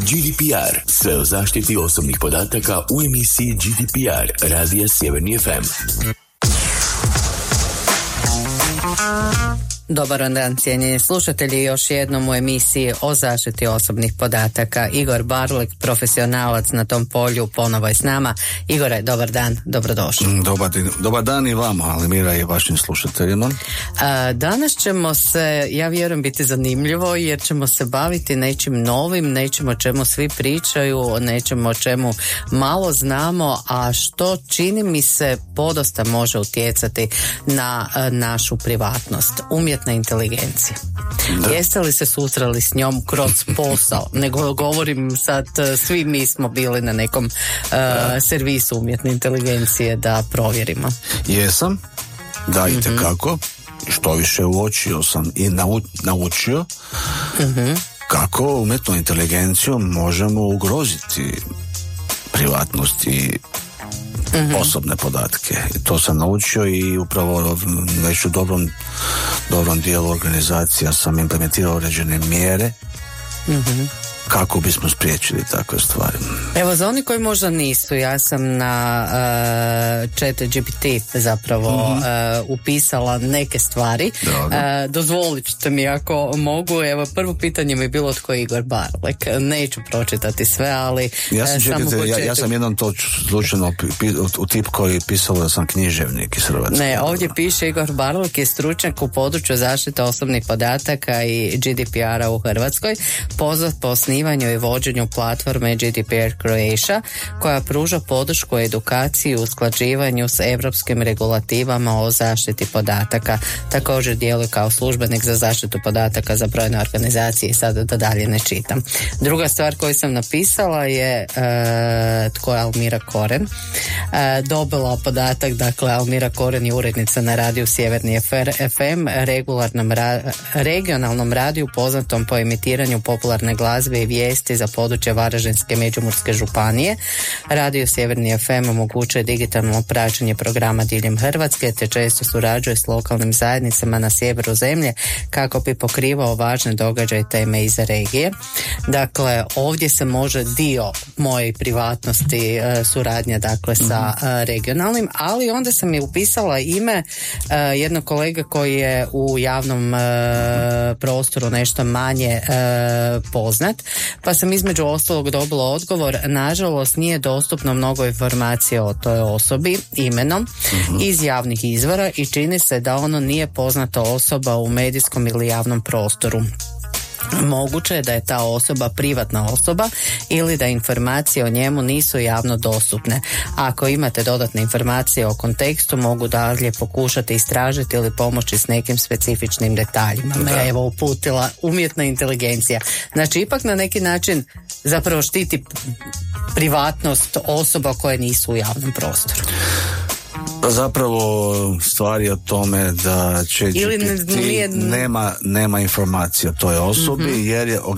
GDPR. Sve o zaštiti osobnih podataka u emisiji GDPR Radija Sjeverni FM. Dobar dan, cijenjeni slušatelji, još jednom u emisiji o zaštiti osobnih podataka. Igor Barlek, profesionalac na tom polju, ponovo je s nama. Igore, dobar dan, dobrodošli. Dobar dan i vama, Almira, i vašim slušateljima. Danas ćemo se, ja vjerujem, biti zanimljivo jer ćemo se baviti nečim novim, nečim o čemu svi pričaju, nečem o čemu malo znamo, a što čini mi se podosta može utjecati na našu privatnost. Umjetna inteligencija. Da. Jeste li se susreli s njom kroz posao? Nego govorim sad, svi mi smo bili na nekom servisu umjetne inteligencije da provjerimo. Jesam, da, itekako. Što više uočio sam i naučio kako umjetnom inteligencijom možemo ugroziti privatnost i osobne podatke. I to sam naučio i upravo već u dobrom dijelu organizacija sam implementirao određene mjere kako bismo spriječili takve stvari. Evo, za oni koji možda nisu, ja sam na ChatGPT zapravo upisala neke stvari. Dozvolit ćete mi ako mogu. Evo, prvo pitanje mi je bilo tko je Igor Barlek. Neću pročitati sve, ali ja sam jednom to slučajno u tipko i pisalo da sam književnik iz Hrvatske. Ne, ovdje piše Igor Barlek je stručnjak u području zaštite osobnih podataka i GDPR-a u Hrvatskoj, poznat po osnivanju i vođenju platforme GDPR Croatia, koja pruža podršku edukaciji i usklađivanju s europskim regulativama o zaštiti podataka. Također djeluje kao službenik za zaštitu podataka za brojne organizacije i sada da dalje ne čitam. Druga stvar koju sam napisala je tko je Almira Koren. Dobila podatak, dakle Almira Koren je urednica na radiju Sjeverni FM, regionalnom radiju poznatom po emitiranju popularne glazbe i vijesti za područje Varaždinske Međimurske županije. Radio Sjeverni FM omogućuje digitalno praćenje programa diljem Hrvatske te često surađuje s lokalnim zajednicama na sjeveru zemlje kako bi pokrivao važne događaje i teme iz regije. Dakle, ovdje se može dio moje privatnosti suradnja dakle sa regionalnim, ali onda sam je upisala ime jednog kolege koji je u javnom prostoru nešto manje poznat, pa sam između ostalog dobila odgovor: nažalost nije dostupno mnogo informacija o toj osobi imenom iz javnih izvora i čini se da ono nije poznata osoba u medijskom ili javnom prostoru. Moguće je da je ta osoba privatna osoba ili da informacije o njemu nisu javno dostupne. Ako imate dodatne informacije o kontekstu, mogu dalje pokušati istražiti ili pomoći s nekim specifičnim detaljima. Me evo uputila umjetna inteligencija. Znači, ipak na neki način zapravo štiti privatnost osoba koje nisu u javnom prostoru. Zapravo stvar je o tome da će nema informacija o toj osobi jer je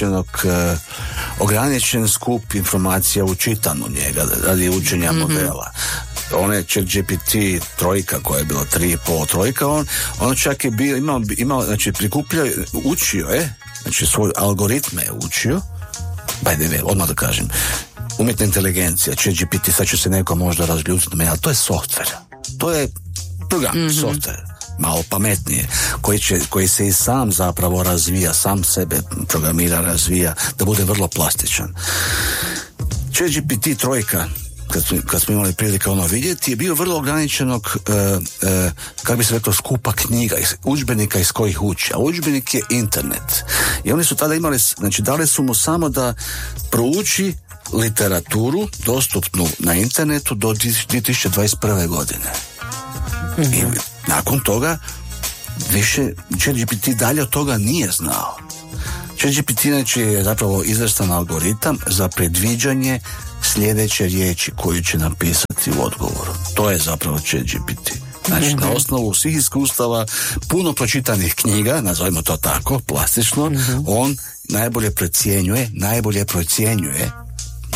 ograničen skup informacija učitan u njega radi učenja modela. One ChatGPT trojka koja je bila 3,5 on čak je bio imao znači učio je, znači svoj algoritme je učio, by the way, odmah da kažem, umjetna inteligencija, ChatGPT, sad će se neko možda razljutiti na mene, ali to je softver. To je program, softver, malo pametnije, koji se i sam zapravo razvija, sam sebe programira, razvija, da bude vrlo plastičan. ChatGPT trojka, kad smo imali prilike vidjeti, je bio vrlo ograničenog, kako bi se reklo, skupa knjiga, udžbenika iz kojih uči, a udžbenik je internet. I oni su tada imali, znači dali su mu samo da prouči literaturu dostupnu na internetu do 2021. godine. I nakon toga više ChatGPT dalje od toga nije znao. ChatGPT je zapravo izvrstan algoritam za predviđanje sljedeće riječi koju će napisati u odgovoru. To je zapravo ChatGPT. Znači, na osnovu svih iskustava, puno pročitanih knjiga, nazovimo to tako, plastično, on najbolje procjenjuje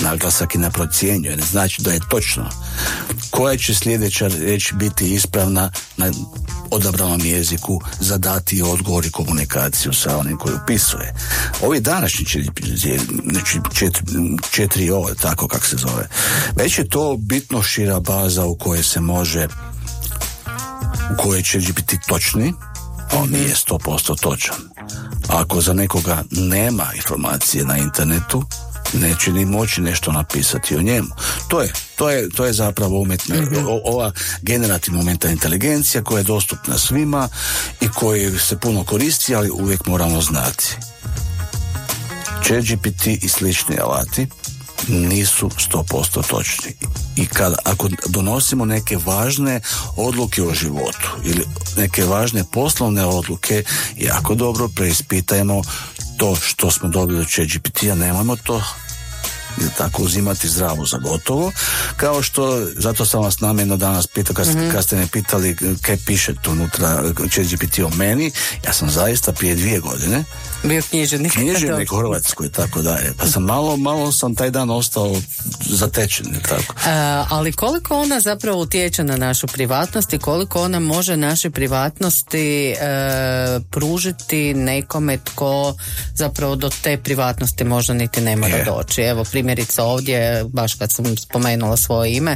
naglasak i na procjenjuje, ne znači da je točno. Koja će sljedeća riječ biti ispravna na odabranom jeziku za dati odgovor i komunikaciju sa onim koji upisuje. Ovi današnji znači 4O, tako kako se zove, već je to bitno šira baza u kojoj se može, u kojoj će biti točni, on nije 100% točan. Ako za nekoga nema informacije na internetu, neće ni moći nešto napisati o njemu. To je zapravo umjetna, ova generativna umjetna inteligencija koja je dostupna svima i koja se puno koristi, ali uvijek moramo znati. ChatGPT i slični alati nisu 100% točni. I ako donosimo neke važne odluke o životu ili neke važne poslovne odluke, jako dobro preispitajmo to što smo dobili od ChatGPT-a, nemojmo to tako uzimati zdravo za gotovo, kao što, zato sam vas namjerno danas pitao kad ste me pitali kaj piše tu unutra ChatGPT o meni, ja sam zaista prije 2 godine bio književnik u Hrvatskoj, tako dalje, pa sam malo sam taj dan ostao zatečen, tako. Ali koliko ona zapravo utječe na našu privatnost i koliko ona može naše privatnosti pružiti nekome tko zapravo do te privatnosti možda niti ne mora doći. Evo primjerice ovdje, baš kad sam spomenula svoje ime,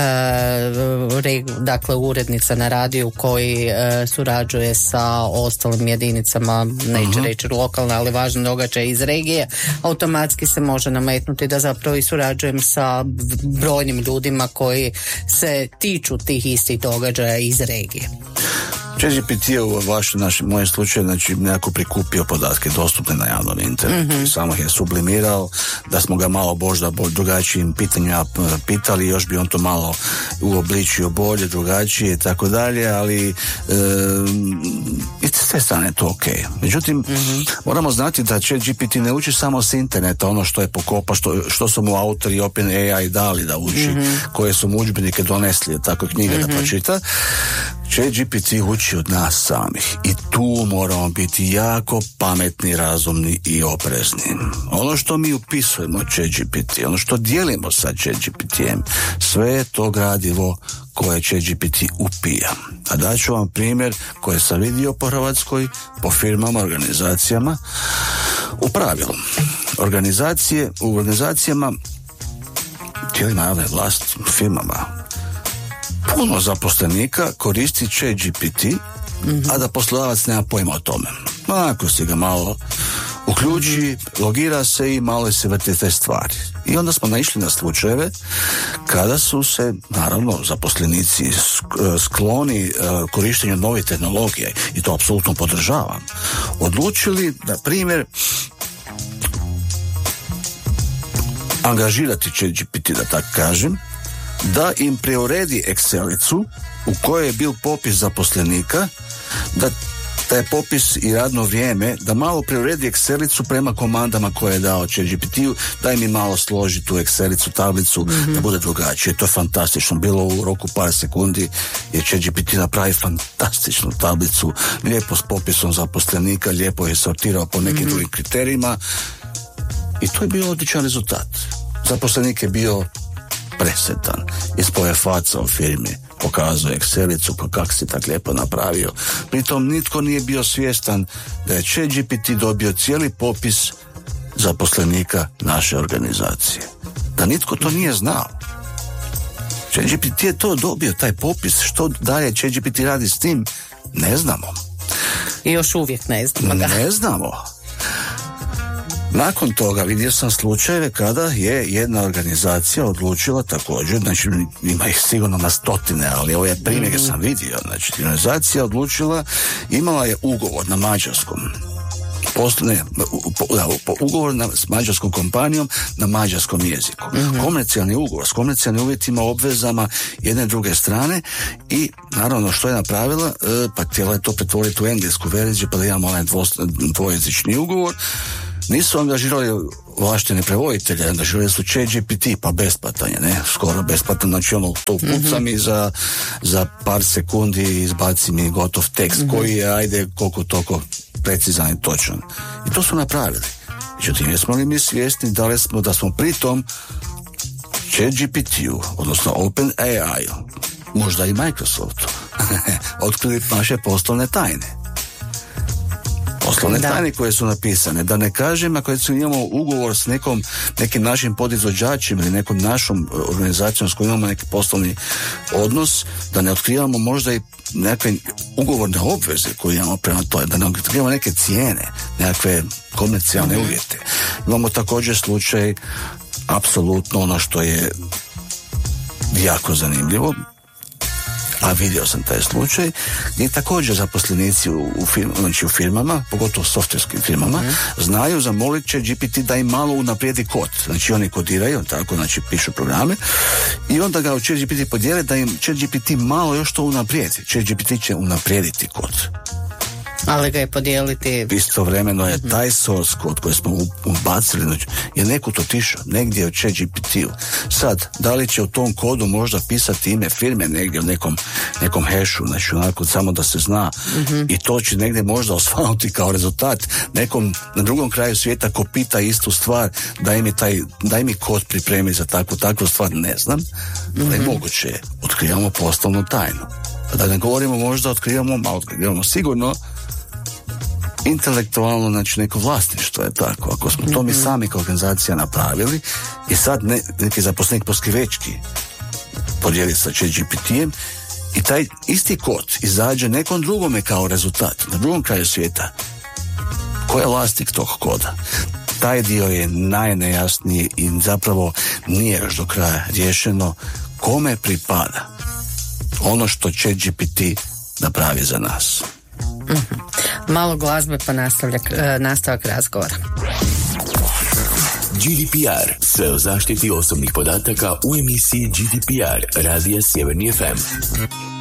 dakle urednica na radiju koji surađuje sa ostalim jedinicama, neću reći lokalne, ali važne događaje iz regije, automatski se može nametnuti da zapravo i surađujem sa brojnim ljudima koji se tiču tih istih događaja iz regije. ChatGPT je u mojem slučaju, znači, nekako prikupio podatke dostupne na javnom internetu i samo ih je sublimirao, da smo ga malo možda drugačijim pitanjima pitali, još bi on to malo uobličio bolje, drugačije i tako dalje, ali i s te strane je to ok. Međutim, moramo znati da ChatGPT ne uči samo s interneta ono što je pokopa, što su mu autori OpenAI dali da uči, koje su mu udžbenike donesli, tako knjige da pročita. ChatGPT uči od nas samih i tu moramo biti jako pametni, razumni i oprezni. Ono što mi upisujemo ChatGPT, ono što dijelimo sa ChatGPT-em, sve je to gradivo koje ChatGPT upija. A daću vam primjer koji sam vidio po Hrvatskoj, po firmama, organizacijama. U pravilu, u organizacijama, tijelima javne vlasti, firmama, puno zaposlenika koristi ChatGPT, a da poslodavac nema pojma o tome. Ako si ga malo uključi, logira se i malo se vrti te stvari. I onda smo naišli na slučajeve kada su se, naravno, zaposlenici skloni korištenju nove tehnologije, i to apsolutno podržavam, odlučili, na primjer, angažirati ChatGPT, da tako kažem, da im preuredi Excelicu u kojoj je bil popis zaposlenika, da taj popis i radno vrijeme, da malo preuredi Excelicu prema komandama koje je dao ChatGPT-u, da im malo složi tu Excelicu, tablicu, da bude drugačije. To je fantastično. Bilo u roku par sekundi je ChatGPT napravi fantastičnu tablicu, lijepo s popisom zaposlenika, lijepo je sortirao po nekim drugim kriterijima i to je bio odličan rezultat. Zaposlenik je bio presretan, ispoje faca u firmi, pokazao Excelicu kako si tak lijepo napravio. Pritom nitko nije bio svjestan da je ChatGPT dobio cijeli popis zaposlenika naše organizacije. Da nitko to nije znao. ChatGPT je to dobio, taj popis. Što dalje ChatGPT radi s tim, ne znamo. I još uvijek ne znamo. Ne znamo. Nakon toga vidio sam slučajeve kada je jedna organizacija odlučila također, znači ima ih sigurno na stotine, ali ovo je primjer gdje sam vidio, znači organizacija odlučila, imala je ugovor na mađarskom, ugovor s mađarskom kompanijom na mađarskom jeziku. Komercijalni ugovor s komercijalnim uvjetima, obvezama jedne i druge strane i naravno što je napravila, pa htjela je to pretvoriti u englesku verziju pa da imamo onaj dvojezični ugovor. Nisu angažirali ovlaštene prevoditelje, angažirali su ChatGPT, pa besplatan je, skoro besplatan, znači ono, to upuca mi za par sekundi izbaci mi gotov tekst koji je, ajde, koliko toliko precizan i točan. I to su napravili. Međutim, jesmo li mi svjesni da smo pritom ChatGPT-u, odnosno OpenAI-u, možda i Microsoftu, otkrili naše poslovne tajne. Poslovne tajne koje su napisane. Da ne kažem, ako imamo ugovor s nekim našim podizvođačima ili nekom našom organizacijom s kojom imamo neki poslovni odnos, da ne otkrivamo možda i nekakve ugovorne obveze koje imamo prema tome, da ne otkrivamo neke cijene, nekakve komercijalne uvjete. Imamo također slučaj, apsolutno ono što je jako zanimljivo, a vidio sam taj slučaj, gdje također zaposlenici u firmama, pogotovo softverskim firmama, znaju zamolit će GPT da im malo unaprijedi kod. Znači oni kodiraju, tako, znači pišu programe i onda ga u ChatGPT podijele da im ChatGPT malo još to unaprijedi. ChatGPT će unaprijediti kod. Ali ga je podijeliti... Istovremeno je taj source kod koji smo ubacili, znači, je nekud otišao, negdje u ChatGPT-u. Sad, da li će u tom kodu možda pisati ime firme negdje u nekom hashu, znači onako samo da se zna, i to će negdje možda osvanuti kao rezultat nekom na drugom kraju svijeta ko pita istu stvar, daj mi kod pripremi za takvu stvar, ne znam, ali moguće je, otkrivamo poslovnu tajnu. Da ne govorimo možda otkrivamo sigurno intelektualno, znači neko vlasništvo je tako. Ako smo to mi sami kao organizacija napravili i sad neki zaposlenik poskrivečki podijeli sa ChatGPT-em i taj isti kod izađe nekom drugome kao rezultat na drugom kraju svijeta, ko je vlasnik tog koda? Taj dio je najnejasniji i zapravo nije još do kraja riješeno kome pripada ono što ChatGPT napravi za nas. Malo glazbe pa nastavak razgovora. GDPR, sve o zaštiti osobnih podataka u emisiji GDPR Radija Sjeverni FM.